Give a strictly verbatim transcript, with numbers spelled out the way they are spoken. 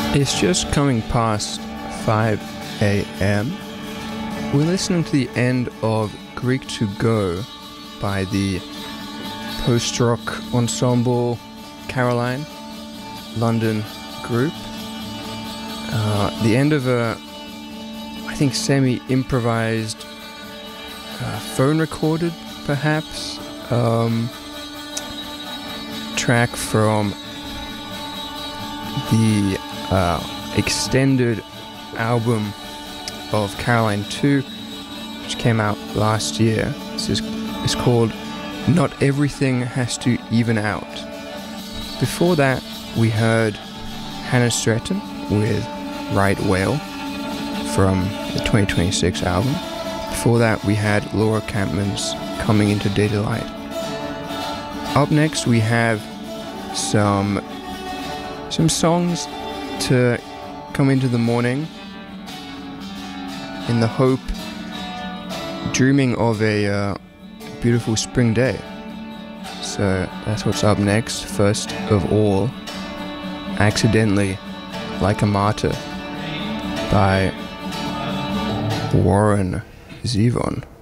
It's just coming past five a m We're listening to the end of Greek to Go by the post-rock ensemble Caroline, London group. Uh, the end of a, I think, semi-improvised, uh, phone-recorded, perhaps, um, track from the uh, extended album of Caroline two, which came out last year. This is it's called Not Everything Has to Even Out. Before that, we heard Hannah Stretton with Right Whale from the twenty twenty-six album. Before that, we had Laura Campman's Coming Into Daylight. Up next, we have some some songs to come into the morning in the hope, dreaming of a uh, beautiful spring day. So that's what's up next. First of all, Accidentally Like a Martyr by Warren Zevon.